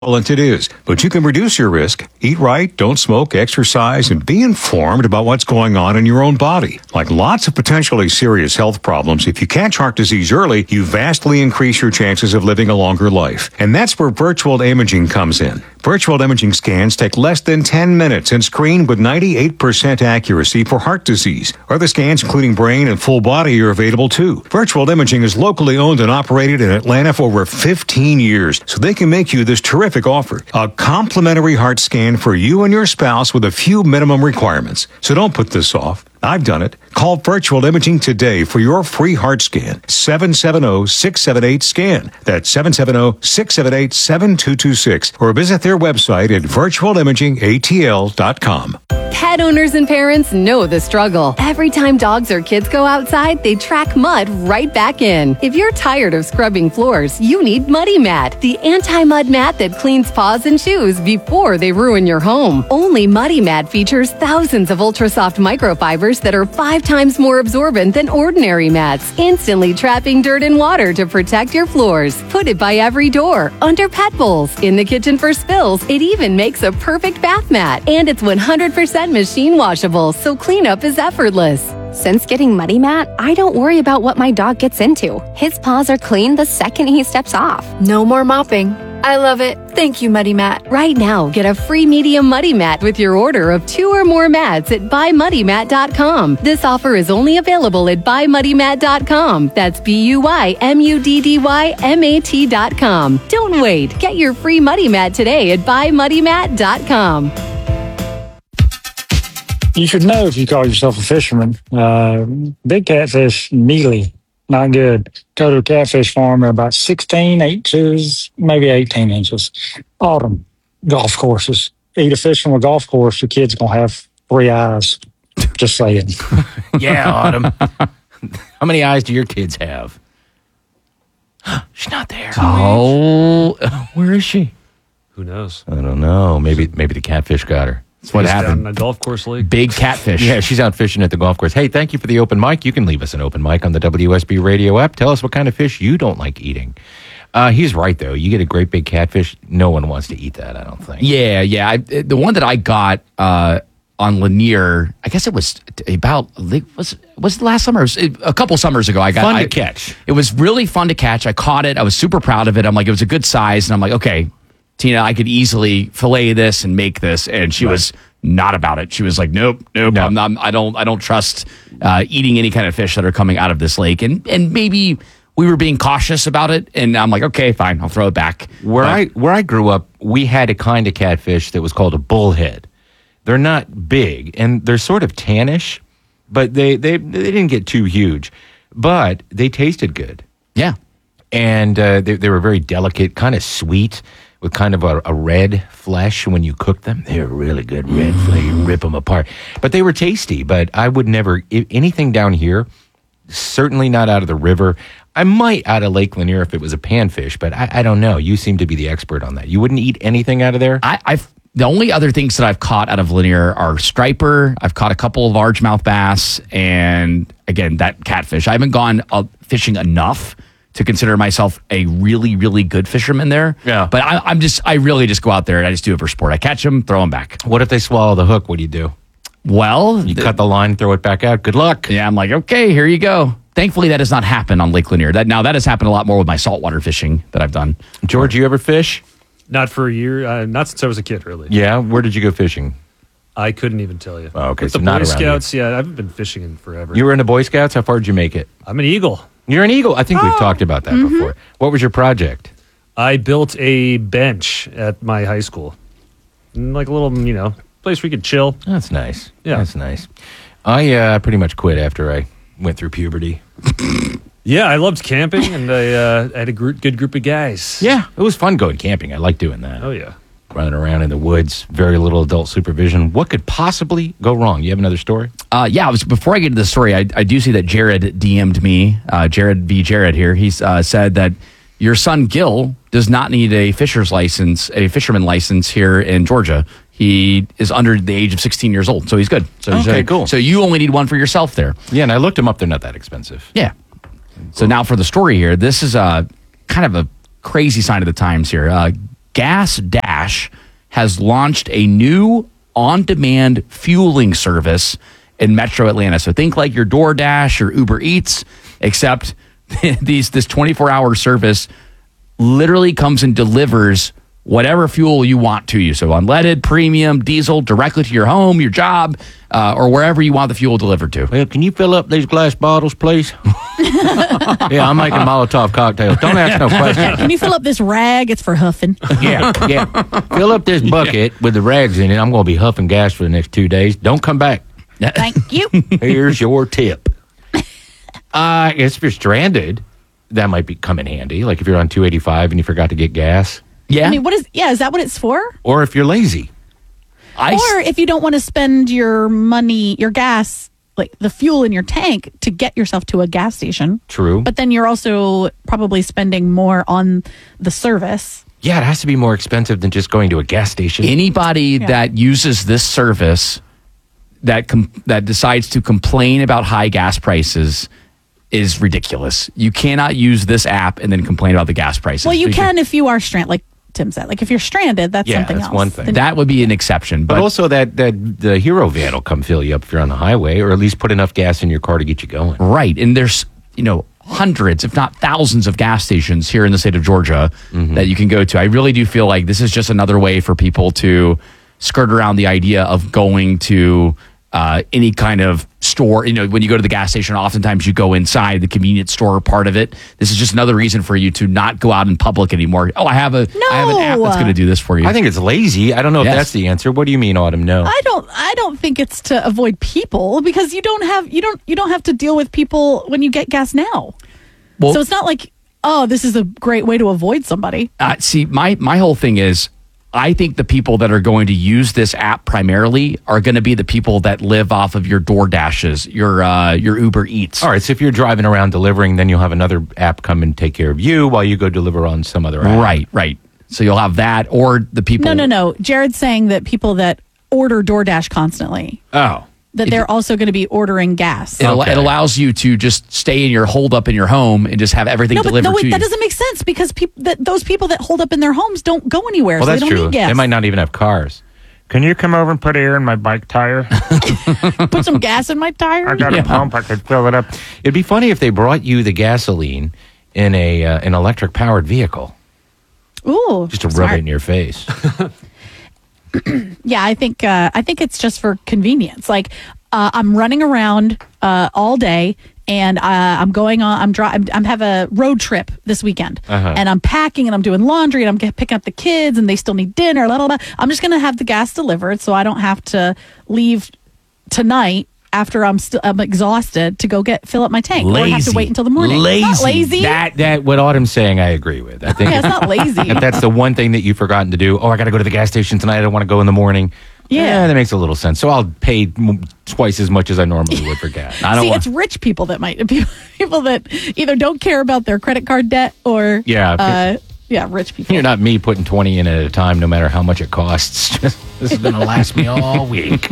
It is, but you can reduce your risk. Eat right, don't smoke, exercise, and be informed about what's going on in your own body. Like lots of potentially serious health problems, if you catch heart disease early, you vastly increase your chances of living a longer life. And that's where virtual imaging comes in. Virtual imaging scans take less than 10 minutes and screen with 98% accuracy for heart disease. Other scans, including brain and full body, are available too. Virtual imaging is locally owned and operated in Atlanta for over 15 years, so they can make you this terrific offer. A complimentary heart scan for you and your spouse with a few minimum requirements. So don't put this off. I've done it. Call Virtual Imaging today for your free heart scan. 770-678-SCAN. That's 770-678-7226. Or visit their website at virtualimagingatl.com. Pet owners and parents know the struggle. Every time dogs or kids go outside, they track mud right back in. If you're tired of scrubbing floors, you need Muddy Mat, the anti-mud mat that cleans paws and shoes before they ruin your home. Only Muddy Mat features thousands of ultra-soft microfibers that are 5 times more absorbent than ordinary mats, instantly trapping dirt and water to protect your floors. Put it by every door, under pet bowls, in the kitchen for spills. It even makes a perfect bath mat, and it's 100% machine washable, so cleanup is effortless. Since getting Muddy Mat, I don't worry about what my dog gets into. His paws are clean the second he steps off. No more mopping. I love it. Thank you, Muddy Mat. Right now, get a free medium Muddy Mat with your order of 2 or more mats at buymuddymat.com. This offer is only available at buymuddymat.com. That's BUYMUDDYMAT.com. Don't wait. Get your free Muddy Mat today at buymuddymat.com. You should know if you call yourself a fisherman. Big catfish, mealy, not good. Go to a catfish farm, they're about 16 inches, maybe 18 inches. Autumn, golf courses. Eat a fish from a golf course, your kid's going to have 3 eyes. Just saying. Yeah, Autumn. How many eyes do your kids have? She's not there. Oh, where is she? Who knows? I don't know. Maybe the catfish got her. That's what happened. Down in a golf course lake. Big catfish. Yeah, she's out fishing at the golf course. Hey, thank you for the open mic. You can leave us an open mic on the WSB radio app. Tell us what kind of fish you don't like eating. He's right, though. You get a great big catfish, no one wants to eat that, I don't think. Yeah. The one that I got on Lanier, I guess it was about, was it last summer? It was a couple summers ago. Fun to catch. It was really fun to catch. I caught it. I was super proud of it. I'm like, it was a good size. And I'm like, okay, Tina, I could easily fillet this and make this. And she was not about it. She was like, nope. No. I don't trust eating any kind of fish that are coming out of this lake. And maybe we were being cautious about it. And I'm like, okay, fine, I'll throw it back. Where I grew up, we had a kind of catfish that was called a bullhead. They're not big, and they're sort of tannish, but they didn't get too huge. But they tasted good. Yeah. And they were very delicate, kind of sweet, with kind of a red flesh when you cook them. They're really good red flesh. You rip them apart. But they were tasty, but I would never, anything down here, certainly not out of the river. I might out of Lake Lanier if it was a panfish, but I don't know. You seem to be the expert on that. You wouldn't eat anything out of there? The only other things that I've caught out of Lanier are striper. I've caught a couple of largemouth bass, and again, that catfish. I haven't gone fishing enough to consider myself a really, really good fisherman there. Yeah. But I really just go out there and I just do it for sport. I catch them, throw them back. What if they swallow the hook? What do you do? Well, you cut the line, throw it back out. Good luck. Yeah, I'm like, okay, here you go. Thankfully, that does not happen on Lake Lanier. That has happened a lot more with my saltwater fishing that I've done. George, you ever fish? Not for a year. Not since I was a kid, really. Yeah? Where did you go fishing? I couldn't even tell you. Oh, okay, With so the not Boy around Scouts, yeah, I haven't been fishing in forever. You were in the Boy Scouts? How far did you make it? I'm an Eagle. You're an Eagle. I think we've talked about that before. What was your project? I built a bench at my high school. Like a little, place where you could chill. That's nice. Yeah. That's nice. I pretty much quit after I went through puberty. Yeah, I loved camping, and I had a good group of guys. Yeah, it was fun going camping. I like doing that. Oh, yeah. Running around in the woods, very little adult supervision. What could possibly go wrong? You have another story? Before I get to the story, I do see that Jared DM'd me, Jared V. Jared here. He's said that your son Gil does not need a fisherman license here in Georgia. He is under the age of 16 years old, so he's good. So okay, cool. So you only need one for yourself there. Yeah, and I looked them up. They're not that expensive. Yeah. So now for the story here, this is kind of a crazy sign of the times here. Gas Dash has launched a new on-demand fueling service in Metro Atlanta. So think like your DoorDash or Uber Eats, except this 24-hour service literally comes and delivers whatever fuel you want to you. So unleaded, premium, diesel, directly to your home, your job, or wherever you want the fuel delivered to. Well, can you fill up these glass bottles, please? Yeah, I'm making Molotov cocktails. Don't ask no questions. Can you fill up this rag? It's for huffing. Yeah. Fill up this bucket with the rags in it. I'm going to be huffing gas for the next 2 days. Don't come back. Thank you. Here's your tip. I guess if you're stranded, that might come in handy. Like if you're on 285 and you forgot to get gas. Yeah. I mean, is that what it's for? Or if you're lazy. Or if you don't want to spend your money, your gas, like the fuel in your tank to get yourself to a gas station. True. But then you're also probably spending more on the service. Yeah, it has to be more expensive than just going to a gas station. Anybody that uses this service that decides to complain about high gas prices is ridiculous. You cannot use this app and then complain about the gas prices. Well, you can if you are stranded, like Tim said. Like if you're stranded, that's something else. Yeah, that's one thing. That would be an exception. But also that the Hero van will come fill you up if you're on the highway, or at least put enough gas in your car to get you going. Right. And there's, hundreds, if not thousands of gas stations here in the state of Georgia that you can go to. I really do feel like this is just another way for people to skirt around the idea of going to any kind of store. When you go to the gas station, oftentimes you go inside the convenience store part of it. This is just another reason for you to not go out in public anymore. Oh, I have an app that's going to do this for you. I think it's lazy. I don't know if that's the answer. What do you mean, Autumn? No. I don't think it's to avoid people, because you don't have to deal with people when you get gas now. Well, so it's not like, oh, this is a great way to avoid somebody. See, my whole thing is, I think the people that are going to use this app primarily are going to be the people that live off of your DoorDashes, your Uber Eats. All right, so if you're driving around delivering, then you'll have another app come and take care of you while you go deliver on some other app. Right. So you'll have that, or the people... No. Jared's saying that people that order DoorDash constantly... Oh. That they're also going to be ordering gas. It allows you to just stay in your hold up in your home and just have everything delivered to you. That doesn't make sense, because those people that hold up in their homes don't go anywhere. Well, so that's they don't true. need gas. They might not even have cars. Can you come over and put air in my bike tire? Put some gas in my tire? I got a pump. I could fill it up. It'd be funny if they brought you the gasoline in an electric powered vehicle. Ooh, just to rub it in your face. Yeah, I think it's just for convenience. Like I'm running around all day, and I'm going on. I'm have a road trip this weekend, and I'm packing, and I'm doing laundry, and I'm picking up the kids, and they still need dinner. Blah, blah, blah. I'm just going to have the gas delivered, so I don't have to leave tonight after I'm exhausted to go fill up my tank. Or have to wait until the morning. Lazy. It's not lazy. That what Autumn's saying, I agree with. I think it's not lazy. If that's the one thing that you've forgotten to do. Oh, I got to go to the gas station tonight. I don't want to go in the morning. Yeah, that makes a little sense. So I'll pay twice as much as I normally would for gas. It's rich people that might people that either don't care about their credit card debt or rich people. You're not me putting 20 in at a time, no matter how much it costs. This is going to last me all week.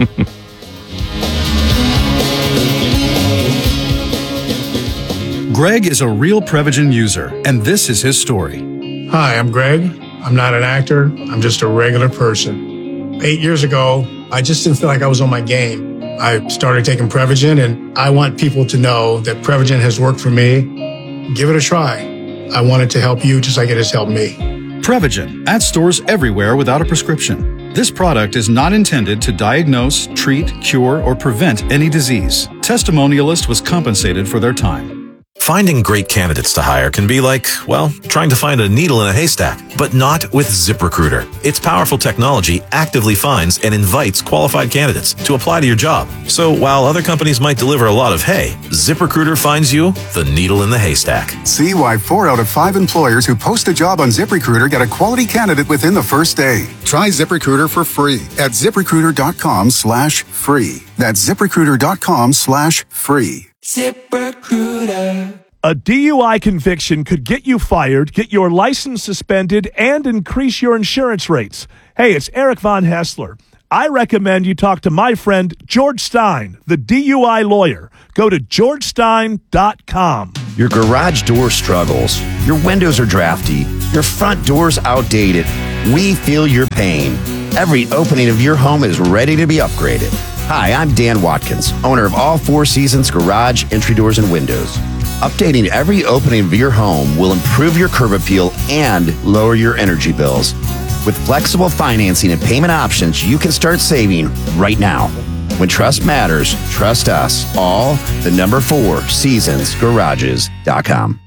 Greg is a real Prevagen user, and this is his story. Hi, I'm Greg. I'm not an actor. I'm just a regular person. 8 years ago, I just didn't feel like I was on my game. I started taking Prevagen, and I want people to know that Prevagen has worked for me. Give it a try. I want it to help you just like it has helped me. Prevagen, at stores everywhere without a prescription. This product is not intended to diagnose, treat, cure, or prevent any disease. Testimonialist was compensated for their time. Finding great candidates to hire can be like, well, trying to find a needle in a haystack, but not with ZipRecruiter. Its powerful technology actively finds and invites qualified candidates to apply to your job. So while other companies might deliver a lot of hay, ZipRecruiter finds you the needle in the haystack. See why 4 out of 5 employers who post a job on ZipRecruiter get a quality candidate within the first day. Try ZipRecruiter for free at ZipRecruiter.com/free. That's ZipRecruiter.com/free. ZipRecruiter. A DUI conviction could get you fired, get your license suspended, and increase your insurance rates. Hey, it's Eric Von Hessler. I recommend you talk to my friend George Stein, the DUI lawyer. Go to georgestein.com. Your garage door struggles. Your windows are drafty. Your front door's outdated. We feel your pain. Every opening of your home is ready to be upgraded. Hi, I'm Dan Watkins, owner of All Four Seasons Garage, Entry Doors, and Windows. Updating every opening of your home will improve your curb appeal and lower your energy bills. With flexible financing and payment options, you can start saving right now. When trust matters, trust us. All the number 4 seasonsgarages.com.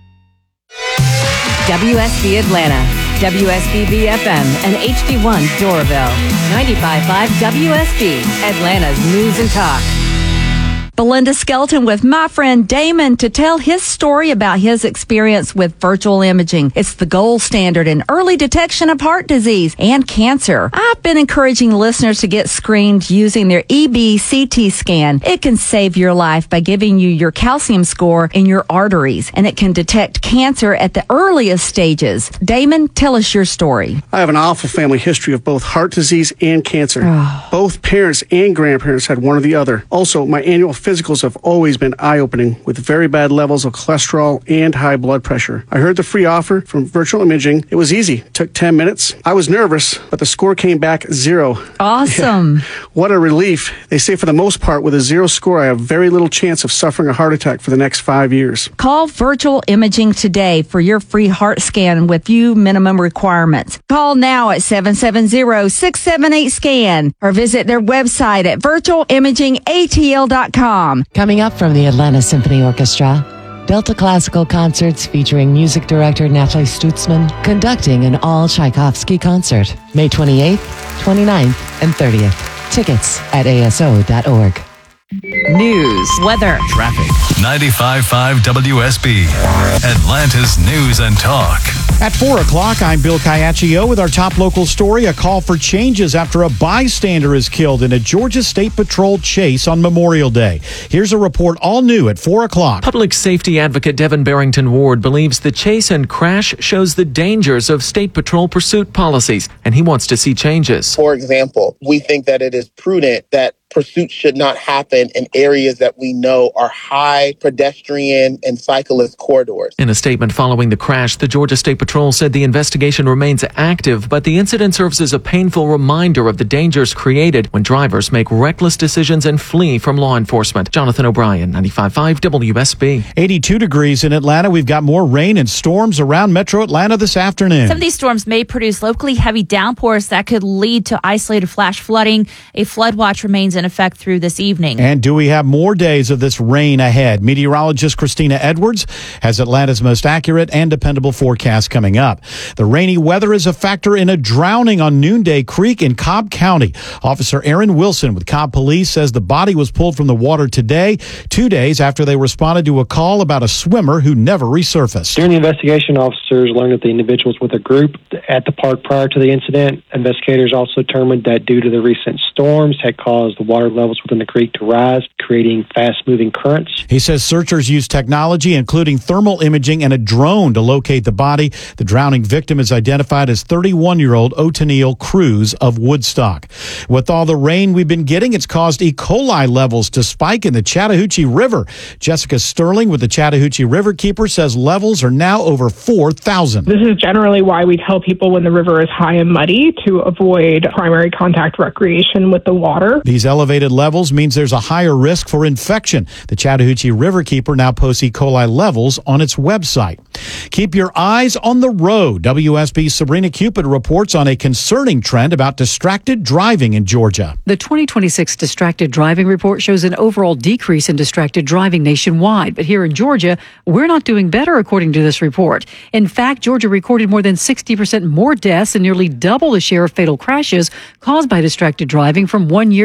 WSB Atlanta, WSB BFM, and HD1 Doraville. 95.5 WSB, Atlanta's News and Talk. Belinda Skelton with my friend Damon to tell his story about his experience with virtual imaging. It's the gold standard in early detection of heart disease and cancer. I've been encouraging listeners to get screened using their EB-CT scan. It can save your life by giving you your calcium score in your arteries, and it can detect cancer at the earliest stages. Damon, tell us your story. I have an awful family history of both heart disease and cancer. Both parents and grandparents had one or the other. Also, my annual physicals have always been eye-opening with very bad levels of cholesterol and high blood pressure. I heard the free offer from Virtual Imaging. It was easy. It took 10 minutes. I was nervous, but the score came back 0. Awesome. Yeah. What a relief. They say for the most part, with a 0 score, I have very little chance of suffering a heart attack for the next 5 years. Call Virtual Imaging today for your free heart scan with few minimum requirements. Call now at 770-678-SCAN or visit their website at virtualimagingatl.com. Coming up from the Atlanta Symphony Orchestra, Delta Classical Concerts featuring music director Natalie Stutzman conducting an all Tchaikovsky concert, May 28th, 29th, and 30th. Tickets at aso.org. News, weather, traffic. 95.5 WSB, Atlanta's News and Talk. At 4 o'clock, I'm Bill Caiaccio with our top local story, a call for changes after a bystander is killed in a Georgia State Patrol chase on Memorial Day. Here's a report all new at 4 o'clock. Public safety advocate Devin Barrington Ward believes the chase and crash shows the dangers of State Patrol pursuit policies, and he wants to see changes. For example, we think that it is prudent that pursuits should not happen in areas that we know are high pedestrian and cyclist corridors. In a statement following the crash, the Georgia State Patrol said the investigation remains active, but the incident serves as a painful reminder of the dangers created when drivers make reckless decisions and flee from law enforcement. Jonathan O'Brien, 95.5 WSB. 82 degrees in Atlanta. We've got more rain and storms around Metro Atlanta this afternoon. Some of these storms may produce locally heavy downpours that could lead to isolated flash flooding. A flood watch remains in effect through this evening. And do we have more days of this rain ahead? Meteorologist Christina Edwards has Atlanta's most accurate and dependable forecast coming up. The rainy weather is a factor in a drowning on Noonday Creek in Cobb County. Officer Aaron Wilson with Cobb Police says the body was pulled from the water today, 2 days after they responded to a call about a swimmer who never resurfaced. During the investigation, officers learned that the individuals with a group at the park prior to the incident. Investigators also determined that due to the recent storms had caused the water levels within the creek to rise, creating fast-moving currents. He says searchers used technology, including thermal imaging and a drone, to locate the body. The drowning victim is identified as 31-year-old Otenil Cruz of Woodstock. With all the rain we've been getting, it's caused E. coli levels to spike in the Chattahoochee River. Jessica Sterling with the Chattahoochee Riverkeeper says levels are now over 4,000. This is generally why we tell people when the river is high and muddy to avoid primary contact recreation with the water. These elevated levels means there's a higher risk for infection. The Chattahoochee Riverkeeper now posts E. coli levels on its website. Keep your eyes on the road. WSB's Sabrina Cupid reports on a concerning trend about distracted driving in Georgia. The 2026 Distracted Driving Report shows an overall decrease in distracted driving nationwide. But here in Georgia, we're not doing better, according to this report. In fact, Georgia recorded more than 60% more deaths and nearly double the share of fatal crashes caused by distracted driving from one year to the next.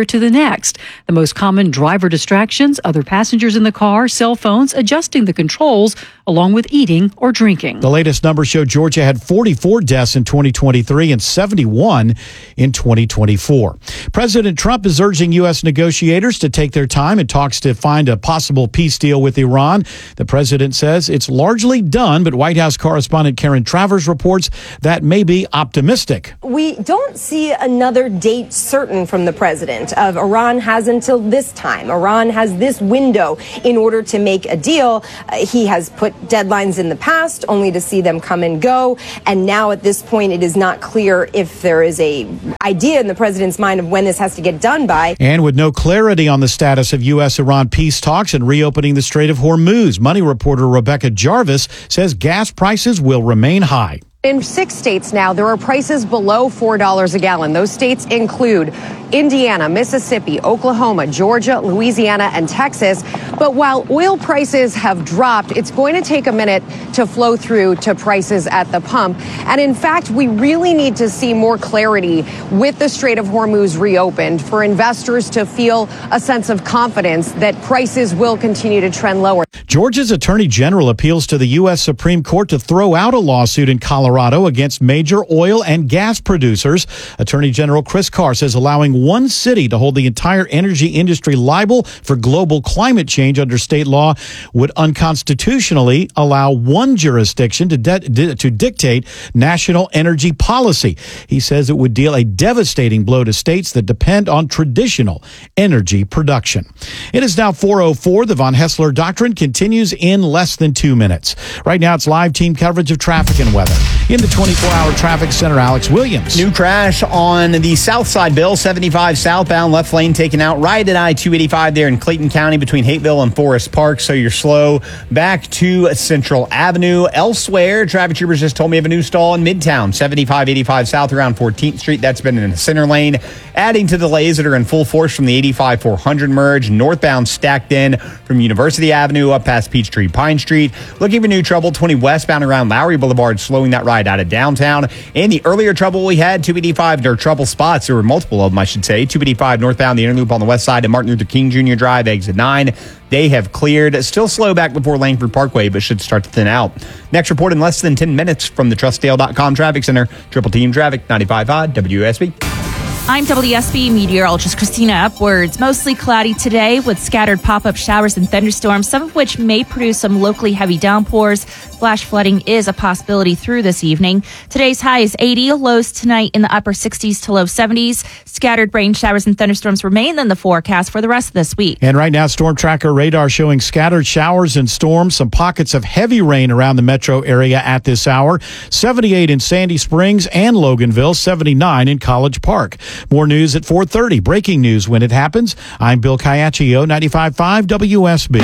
next. The most common driver distractions, other passengers in the car, cell phones, adjusting the controls, along with eating or drinking. The latest numbers show Georgia had 44 deaths in 2023 and 71 in 2024. President Trump is urging U.S. negotiators to take their time in talks to find a possible peace deal with Iran. The president says it's largely done, but White House correspondent Karen Travers reports that may be optimistic. We don't see another date certain from the president of Iran has until this time. Iran has this window in order to make a deal. He has put deadlines in the past only to see them come and go. And now at this point, it is not clear if there is a idea in the president's mind of when this has to get done by. And with no clarity on the status of U.S.-Iran peace talks and reopening the Strait of Hormuz, Money reporter Rebecca Jarvis says gas prices will remain high. In 6 states now, there are prices below $4 a gallon. Those states include Indiana, Mississippi, Oklahoma, Georgia, Louisiana, and Texas. But while oil prices have dropped, it's going to take a minute to flow through to prices at the pump. And in fact, we really need to see more clarity with the Strait of Hormuz reopened for investors to feel a sense of confidence that prices will continue to trend lower. Georgia's Attorney General appeals to the U.S. Supreme Court to throw out a lawsuit in Colorado against major oil and gas producers. Attorney General Chris Carr says allowing one city to hold the entire energy industry liable for global climate change under state law would unconstitutionally allow one jurisdiction to dictate national energy policy. He says it would deal a devastating blow to states that depend on traditional energy production. It is now 4:04. The Von Hessler Doctrine continues in less than 2 minutes. Right now, it's live team coverage of traffic and weather. In the 24-hour traffic center, Alex Williams. New crash on the south side, Bill, 75 southbound, left lane taken out right at I-285 there in Clayton County between Hateville and Forest Park, so you're slow. Back to Central Avenue. Elsewhere, traffic troopers just told me of a new stall in Midtown, 75-85 south around 14th Street. That's been in the center lane, adding to delays that are in full force from the 85-400 merge. Northbound stacked in from University Avenue up past Peachtree Pine Street. Looking for new trouble, 20 westbound around Lowry Boulevard, slowing that ride out of downtown. And the earlier trouble we had, 285, or trouble spots, there were multiple of them, I should say. 285 northbound, the inner loop on the west side of Martin Luther King Jr. Drive, exit 9. They have cleared. Still slow back before Langford Parkway, but should start to thin out. Next report in less than 10 minutes from the TrustDale.com Traffic Center. Triple Team Traffic, 95.5 WSB. I'm WSB meteorologist Christina Upwards. Mostly cloudy today with scattered pop-up showers and thunderstorms, some of which may produce some locally heavy downpours. Flash flooding is a possibility through this evening. Today's high is 80, lows tonight in the upper 60s to low 70s. Scattered rain showers and thunderstorms remain in the forecast for the rest of this week. And right now, Storm Tracker radar showing scattered showers and storms, some pockets of heavy rain around the metro area at this hour. 78 in Sandy Springs and Loganville, 79 in College Park. More news at 4:30. Breaking news when it happens. I'm Bill Caiaccio, 95.5 WSB.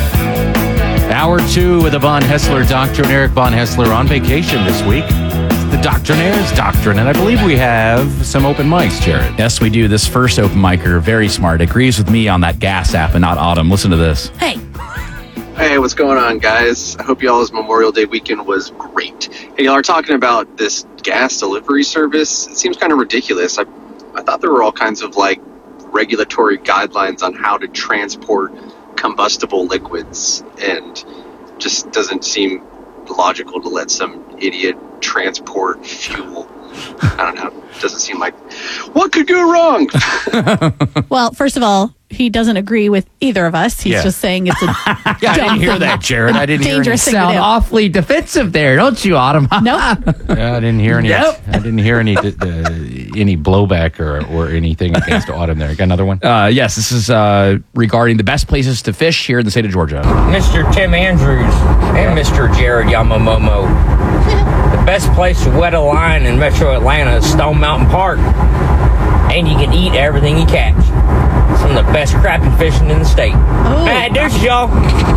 Hour 2 with the Von Hessler Doctrine. Eric Von Hessler on vacation this week. The Doctrinaires Doctrine, and I believe we have some open mics, Jared. Yes, we do. This first open micer, very smart, agrees with me on that gas app and not Autumn. Listen to this. Hey. Hey, what's going on, guys? I hope y'all's Memorial Day weekend was great. Hey, y'all are talking about this gas delivery service. It seems kind of ridiculous. I thought there were all kinds of regulatory guidelines on how to transport combustible liquids, and just doesn't seem logical to let some idiot transport fuel. I don't know. It doesn't seem like what could go wrong. Well, first of all, he doesn't agree with either of us. He's just saying it's a yeah, I didn't hear that, Jared. I didn't dangerous hear thing to do. Awfully defensive there, don't you, Autumn? Nope. Yeah, I didn't hear any. Yep. I didn't hear any blowback or anything against Autumn there. Got another one? Yes, this is regarding the best places to fish here in the state of Georgia. Mr. Tim Andrews and Mr. Jared Yamamomo. The best place to wet a line in Metro Atlanta is Stone Mountain Park. And you can eat everything you catch. Some of the best crappie fishing in the state. Bad deuces, y'all.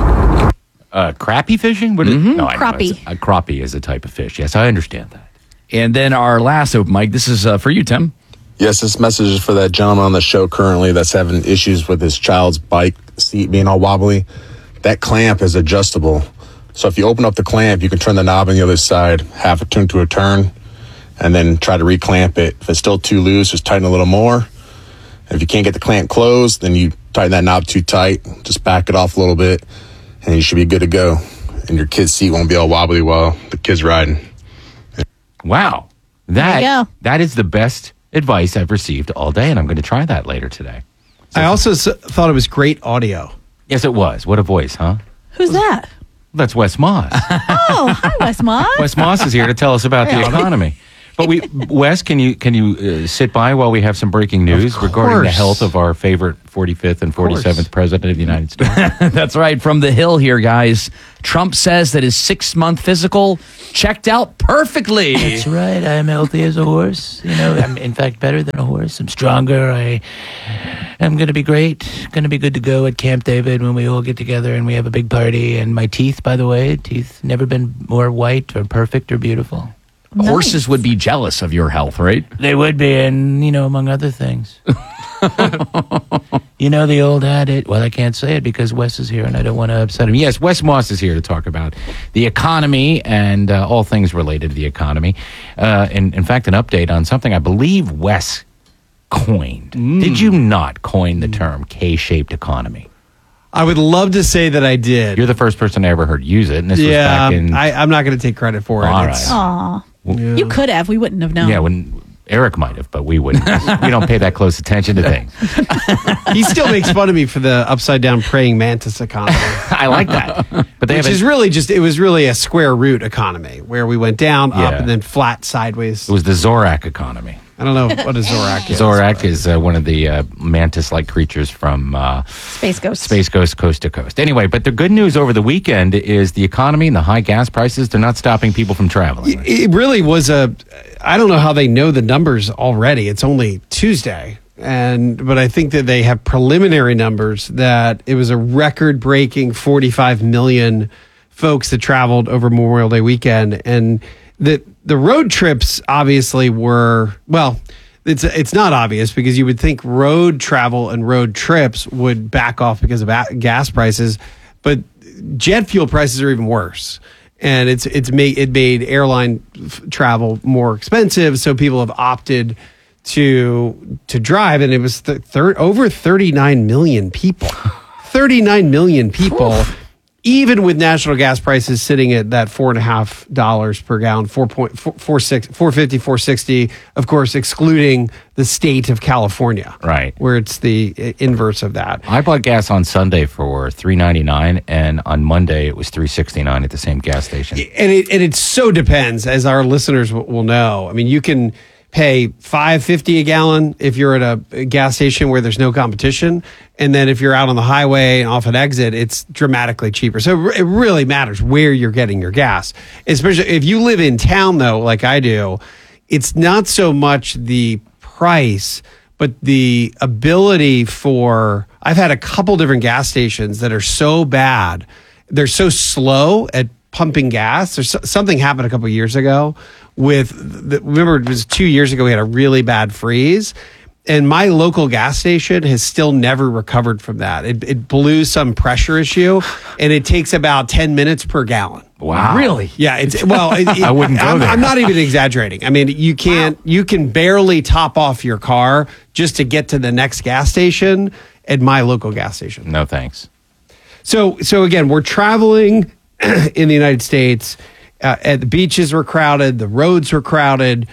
Crappie fishing? What is No, I know. Crappie. A crappie is a type of fish. Yes, I understand that. And then our last open mic, this is for you, Tim. Yes, this message is for that gentleman on the show currently that's having issues with his child's bike seat being all wobbly. That clamp is adjustable. So if you open up the clamp, you can turn the knob on the other side, have it turn to a turn, and then try to reclamp it. If it's still too loose, just tighten a little more, And if you can't get the clamp closed, then you tighten that knob too tight, just back it off a little bit, and you should be good to go. And your kid's seat won't be all wobbly while the kid's riding. Wow. That is the best advice I've received all day, and I'm going to try that later today. I also thought it was great audio. Yes, it was. What a voice, huh? Who's that? That's Wes Moss. Oh, hi, Wes Moss. Wes Moss is here to tell us about the economy. But Wes, can you sit by while we have some breaking news regarding the health of our favorite 45th and 47th president of the United States? That's right. From the Hill here, guys. Trump says that his 6-month physical checked out perfectly. That's right. I'm healthy as a horse. You know, I'm in fact better than a horse. I'm stronger. I'm going to be great. Going to be good to go at Camp David when we all get together and we have a big party. And my teeth, by the way, never been more white or perfect or beautiful. Nice. Horses would be jealous of your health, right? They would be, and, among other things. The old adage. Well, I can't say it because Wes is here, and I don't want to upset him. Yes, Wes Moss is here to talk about the economy and all things related to the economy. And, in fact, an update on something I believe Wes coined. Did you not coin the term K-shaped economy? I would love to say that I did. You're the first person I ever heard use it, and this was back in... I'm not going to take credit for it. All right. Aw. Yeah. You could have. We wouldn't have known. Yeah, when Eric might have, but we wouldn't. We don't pay that close attention to things. He still makes fun of me for the upside down praying mantis economy. I like that. But it was really a square root economy where we went down, up, and then flat sideways. It was the Zorak economy. I don't know what a Zorak is. Zorak is one of the mantis-like creatures from Space Ghost. Space Ghost Coast to Coast. Anyway, but the good news over the weekend is the economy and the high gas prices, they're not stopping people from traveling. Right? It really was I don't know how they know the numbers already. It's only Tuesday. But I think that they have preliminary numbers that it was a record-breaking 45 million folks that traveled over Memorial Day weekend. And the road trips obviously were, well, it's not obvious because you would think road travel and road trips would back off because of gas prices, but jet fuel prices are even worse. And it made airline travel more expensive, so people have opted to drive, and it was over 39 million people. 39 million people. Oof. Even with natural gas prices sitting at that $4.50 per gallon, 4.46, 450, 460, of course, excluding the state of California, right, where it's the inverse of that. I bought gas on Sunday for $3.99, and on Monday it was $3.69 at the same gas station. And it so depends, as our listeners will know. I mean, you can pay $5.50 a gallon if you're at a gas station where there's no competition. And then if you're out on the highway and off an exit, it's dramatically cheaper. So it really matters where you're getting your gas. Especially if you live in town, though, like I do, it's not so much the price, but the ability for... I've had a couple different gas stations that are so bad. They're so slow at pumping gas. There's something happened a couple of years ago remember it was 2 years ago, we had a really bad freeze, and my local gas station has still never recovered from that. It blew some pressure issue, and it takes about 10 minutes per gallon. Wow. Really? Yeah. I wouldn't go there. I'm not even exaggerating. I mean, you can barely top off your car just to get to the next gas station at my local gas station. No, thanks. So again, we're traveling in the United States. At the beaches were crowded, the roads were crowded.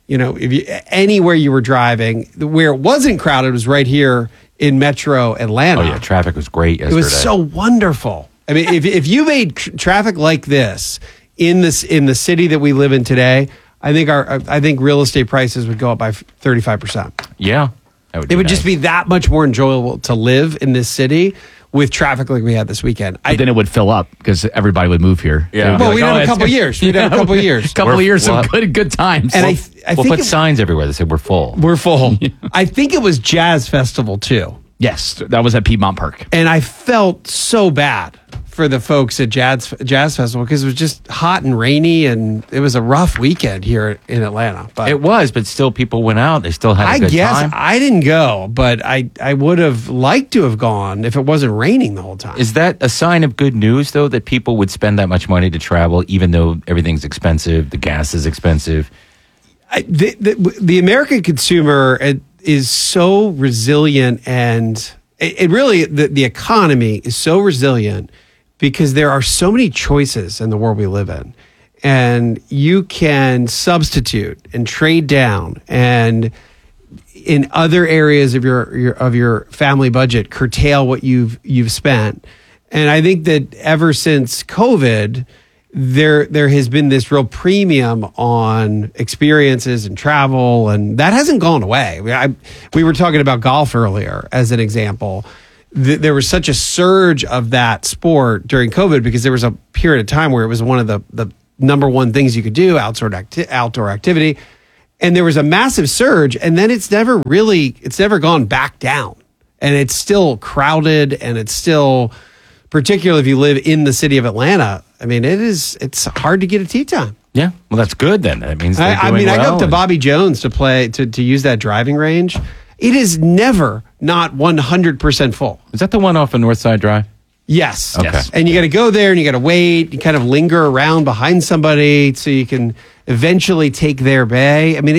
Anywhere you were driving, where it wasn't crowded was right here in Metro Atlanta. Oh yeah, traffic was great yesterday. It was so wonderful. I mean, if you made traffic like this in the city that we live in today, I think real estate prices would go up by 35%. Yeah, it would just be that much more enjoyable to live in this city with traffic like we had this weekend. But then it would fill up because everybody would move here. Yeah. Well, we'd have a couple years. We'd have a couple years. Couple of years of good times. And we'll put signs everywhere that say we're full. We're full. I think it was Jazz Festival too. Yes, that was at Piedmont Park. And I felt so bad for the folks at Jazz Festival because it was just hot and rainy, and it was a rough weekend here in Atlanta. But it was, but still people went out. They still had a good time. I didn't go, but I would have liked to have gone if it wasn't raining the whole time. Is that a sign of good news, though, that people would spend that much money to travel, even though everything's expensive, the gas is expensive? The American consumer is so resilient, and it really, the economy is so resilient because there are so many choices in the world we live in. And you can substitute and trade down, and in other areas of your family budget, curtail what you've spent. And I think that ever since COVID, there has been this real premium on experiences and travel, and that hasn't gone away. We were talking about golf earlier as an example. There was such a surge of that sport during COVID because there was a period of time where it was one of the number one things you could do, outdoor activity. And there was a massive surge, and then it's never gone back down. And it's still crowded, and it's still, particularly if you live in the city of Atlanta, I mean, it's hard to get a tee time. Yeah, well, that's good then. That means they're doing I go well up to Bobby Jones to play, to use that driving range. It is never not 100% full. Is that the one off of Northside Drive? Yes. Okay. Yes. And you got to go there and you got to wait. You kind of linger around behind somebody so you can eventually take their bay. I mean,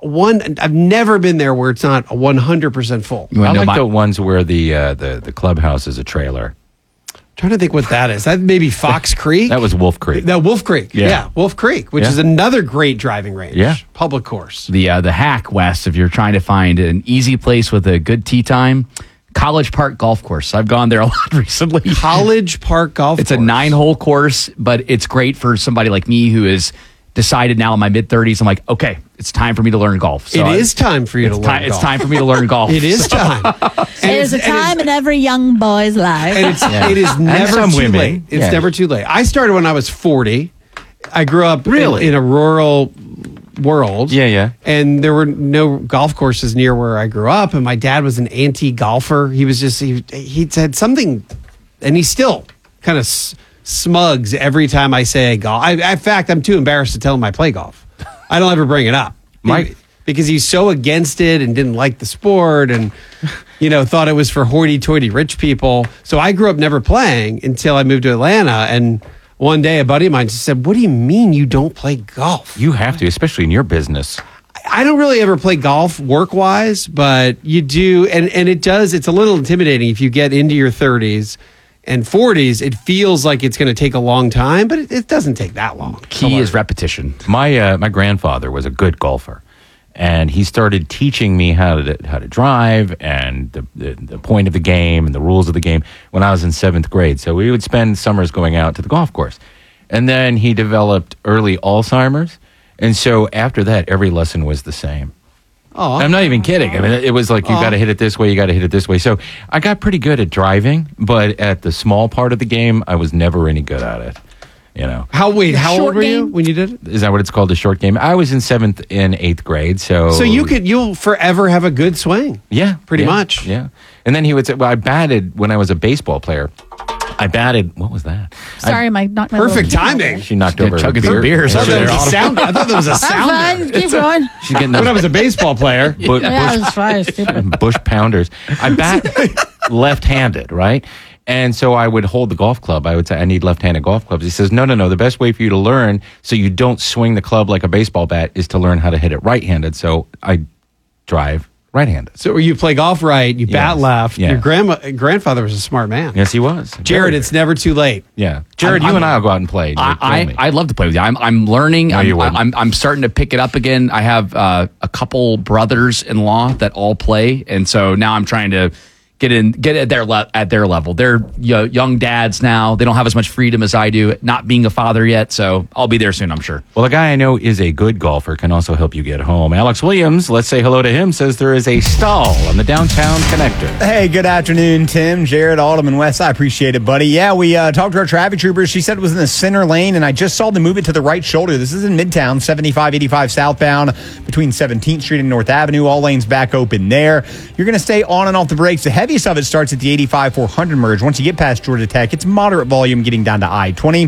I've never been there where it's not 100% full. I like the ones where the clubhouse is a trailer. I'm trying to think what that is. That maybe Fox Creek? That was Wolf Creek. Wolf Creek. Yeah. Wolf Creek, which is another great driving range. Yeah. Public course. The hack, Wes, if you're trying to find an easy place with a good tee time, College Park Golf Course. I've gone there a lot recently. College Park Golf It's Course. a 9-hole course, but it's great for somebody like me who is decided now in my mid-30s. I'm like, okay, it's time for me to learn golf. So it is time for you to learn golf. It's time for me to learn golf. It is time. There's a time in every young boy's life. And it is never too late. It's never too late. I started when I was 40. I grew up in a rural world. Yeah. And there were no golf courses near where I grew up. And my dad was an anti-golfer. He was he said something, and he still kind of smugs every time I say golf. In fact, I'm too embarrassed to tell him I play golf. I don't ever bring it up. Because he's so against it and didn't like the sport and, thought it was for hoity-toity rich people. So I grew up never playing until I moved to Atlanta. And one day a buddy of mine just said, "What do you mean you don't play golf?" You have to, especially in your business. I don't really ever play golf work-wise, but you do. And it's a little intimidating if you get into your 30s and 40s. It feels like it's going to take a long time, but it doesn't take that long. Key is repetition. My grandfather was a good golfer, and he started teaching me how to drive and the point of the game and the rules of the game when I was in 7th grade. So we would spend summers going out to the golf course. And then he developed early Alzheimer's. And so after that, every lesson was the same. Oh, I'm not even kidding. I mean, it was like, you got to hit it this way, you got to hit it this way. So I got pretty good at driving, but at the small part of the game, I was never any good at it. How old were you when you did it? Is that what it's called, a short game? I was in 7th and 8th grade, so you'll forever have a good swing. Yeah, pretty much. Yeah, and then he would say, "Well, I batted when I was a baseball player. I batted. What was that? Sorry, knocked my perfect little- timing. She knocked over chugging her some beers. I thought that was a sound. I'm fine. Keep going. She's getting When I was a baseball player. Yeah, it was fine. Stupid. Bush pounders. I bat left-handed, right? And so I would hold the golf club. I would say, I need left-handed golf clubs. He says, no. The best way for you to learn so you don't swing the club like a baseball bat is to learn how to hit it right-handed. So I drive right-handed. So you play golf right, you bat left. Yeah. Your grandfather was a smart man. Yes, he was. Jared, it's never too late. Yeah. Jared, you and I will go out and play. I'd love to play with you. I'm learning. No, you wouldn't. I'm starting to pick it up again. I have a couple brothers-in-law that all play, and so now I'm trying to get at their level. They're young dads now. They don't have as much freedom as I do, not being a father yet. So I'll be there soon, I'm sure. Well, a guy I know is a good golfer, can also help you get home. Alex Williams, let's say hello to him, says there is a stall on the downtown connector. Hey, good afternoon, Tim, Jared, Autumn, and Wes. I appreciate it, buddy. Yeah, we talked to our traffic troopers. She said it was in the center lane, and I just saw them move it to the right shoulder. This is in Midtown, 7585 southbound between 17th Street and North Avenue. All lanes back open there. You're going to stay on and off the brakes. The heaviest of it starts at the 85-400 merge. Once you get past Georgia Tech, it's moderate volume getting down to I-20.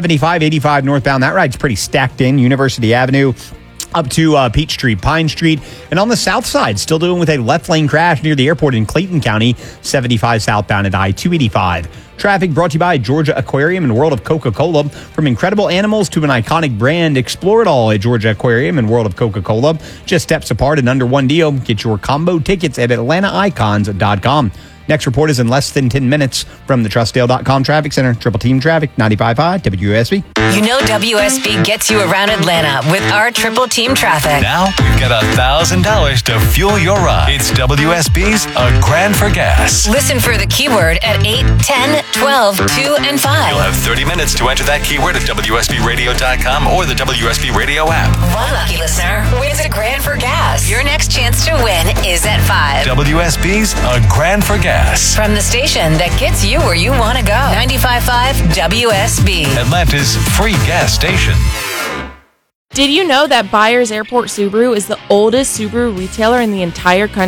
75-85 northbound. That ride's pretty stacked in. University Avenue up to Peachtree, Pine Street. And on the south side, still dealing with a left lane crash near the airport in Clayton County, 75 southbound at I-285. Traffic brought to you by Georgia Aquarium and World of Coca-Cola. From incredible animals to an iconic brand, explore it all at Georgia Aquarium and World of Coca-Cola. Just steps apart and under one deal. Get your combo tickets at AtlantaIcons.com. Next report is in less than 10 minutes from the Trustdale.com Traffic Center. Triple Team Traffic, 95.5 WSB. You know WSB gets you around Atlanta with our Triple Team Traffic. Now we've got $1,000 to fuel your ride. It's WSB's A Grand for Gas. Listen for the keyword at 8, 10, 12, 2, and 5. You'll have 30 minutes to enter that keyword at WSBRadio.com or the WSB Radio app. One lucky listener wins a grand for gas. Your next chance to win is at 5. WSB's A Grand for Gas. From the station that gets you where you want to go. 95.5 WSB. Atlanta's free gas station. Did you know that Byers Airport Subaru is the oldest Subaru retailer in the entire country?